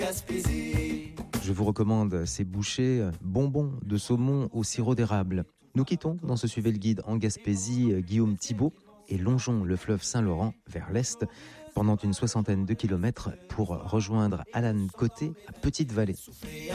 Je vous recommande ces bouchées bonbons de saumon au sirop d'érable. Nous quittons dans ce Suivez le Guide en Gaspésie Guillaume Thibault et longeons le fleuve Saint-Laurent vers l'est pendant une 60aine de kilomètres pour rejoindre Alan Côté à Petite-Vallée.